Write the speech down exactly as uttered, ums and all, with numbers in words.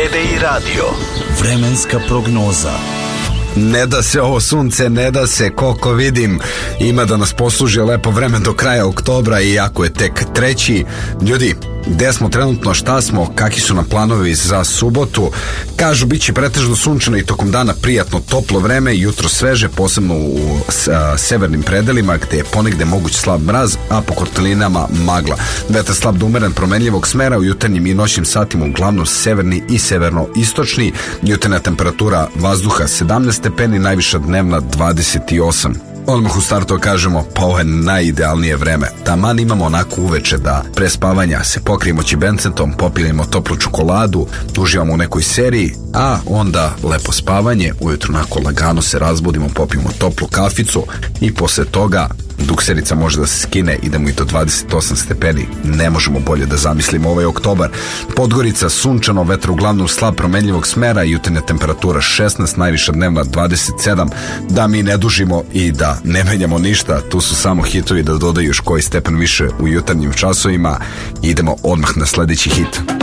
Dede i Radio. Vremenska prognoza. Ne da se ovo sunce, ne da se, koliko vidim, ima da nas posluži lepo vreme do kraja oktobra, iako je tek treći. Ljudi, gde smo trenutno, šta smo, kakvi su nam planovi za subotu? Kažu, bit će pretežno sunčano i tokom dana prijatno toplo vreme, jutro sveže, posebno u a, severnim predelima, gde je ponegde moguć slab mraz, a po kotelinama magla. Vetar slab do umeren promenljivog smera, u jutarnjim i noćnim satima uglavnom severni i severno-istočni. Jutarnja temperatura vazduha sedamnaest stepeni, najviša dnevna dvadeset osam. Odmah u startu kažemo, pa ovo je najidealnije vreme. Taman imamo onako uveče da pre spavanja se pokrijemo ćibencetom, popilimo toplu čokoladu, uživamo u nekoj seriji, a onda lepo spavanje, ujutru onako lagano se razbudimo, popijemo toplu kaficu i posle toga dukserica može da se skine, idemo i do dvadeset osam stepeni, ne možemo bolje da zamislimo ovaj oktobar. Podgorica sunčano, vetar uglavnom slab promenljivog smera, jutarnja temperatura šesnaest, najviša dnevna dvadeset sedam. Da mi ne dužimo i da ne menjamo ništa, tu su samo hitovi da dodaju još koji stepen više u jutarnjim časovima. Idemo odmah na sledeći hit.